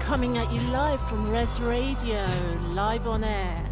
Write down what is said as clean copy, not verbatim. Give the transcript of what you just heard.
Coming at you live from Res Radio, live on air.